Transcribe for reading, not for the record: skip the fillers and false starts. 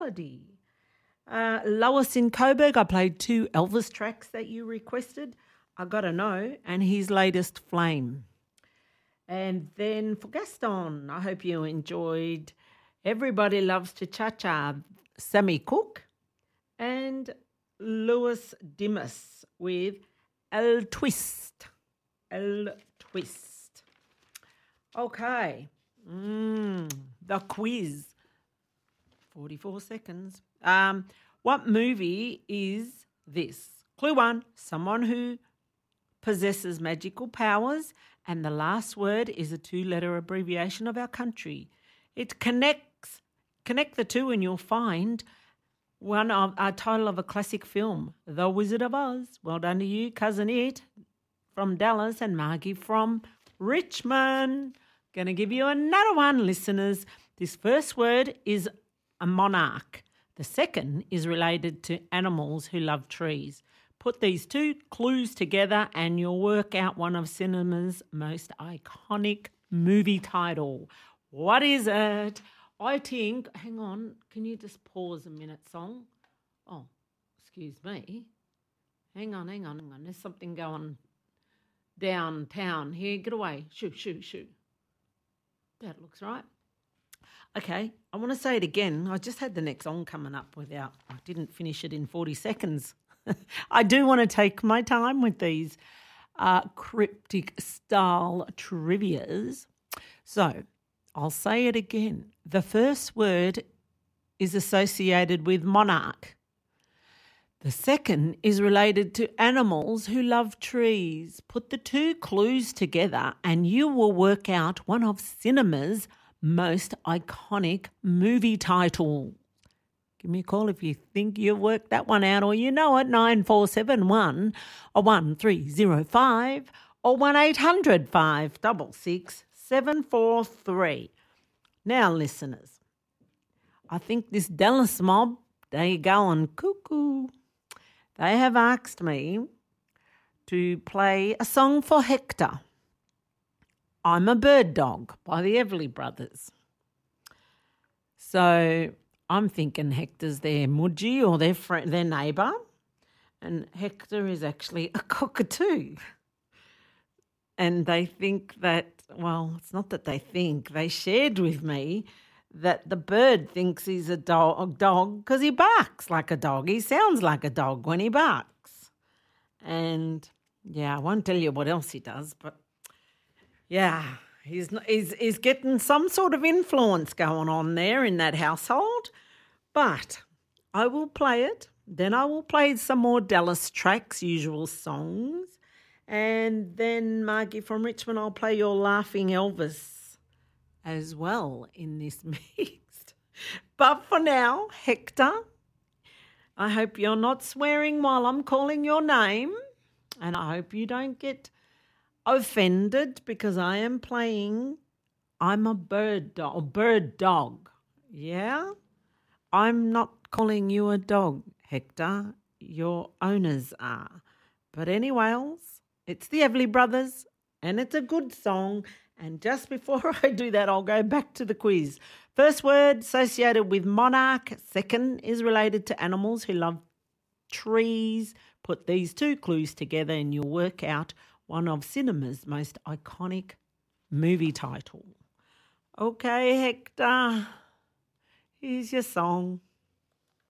melody. Lois in Coburg, I played 2 Elvis tracks that you requested. I Gotta Know and his latest Flame. And then for Gaston, I hope you enjoyed Everybody Loves to Cha-Cha, Sammy Cook, and Lewis Dimas with El Twist. El Twist. Okay. The quiz. 44 seconds. What movie is this? Clue 1, someone who possesses magical powers, and the last word is a 2-letter abbreviation of our country. It connect the two and you'll find a title of a classic film, The Wizard of Oz. Well done to you, Cousin It from Dallas and Margie from Richmond. Going to give you another one, listeners. This first word is a monarch. The second is related to animals who love trees. Put these 2 clues together and you'll work out one of cinema's most iconic movie title. What is it? I think, hang on, can you just pause a minute, song? Oh, excuse me. Hang on. There's something going downtown here. Get away. Shoo. That looks right. Okay, I want to say it again. I just had the next song coming up I didn't finish it in 40 seconds. I do want to take my time with these cryptic style trivias. So I'll say it again. The first word is associated with monarch. The second is related to animals who love trees. Put the 2 clues together and you will work out one of cinema's most iconic movie titles. Give me a call if you think you've worked that one out or you know it, 9471 or 1305 or 1800 566 743. Now, listeners, I think this Dallas mob, they going cuckoo. They have asked me to play a song for Hector. I'm a Bird Dog by the Everly Brothers. So I'm thinking Hector's their mudgy or their neighbour, and Hector is actually a cockatoo. And they think that, well, it's not that they think, they shared with me that the bird thinks he's a dog because he barks like a dog. He sounds like a dog when he barks. And, yeah, I won't tell you what else he does, but, yeah, he's getting some sort of influence going on there in that household. But I will play it. Then I will play some more Dallas tracks, usual songs. And then, Margie from Richmond, I'll play your Laughing Elvis as well in this mix. But for now, Hector, I hope you're not swearing while I'm calling your name. And I hope you don't get offended because I am playing I'm a Bird Dog. Yeah? I'm not calling you a dog, Hector. Your owners are. But anyway, it's the Everly Brothers and it's a good song. And just before I do that, I'll go back to the quiz. First word associated with monarch. Second is related to animals who love trees. Put these 2 clues together and you'll work out one of cinema's most iconic movie title. Okay, Hector, here's your song.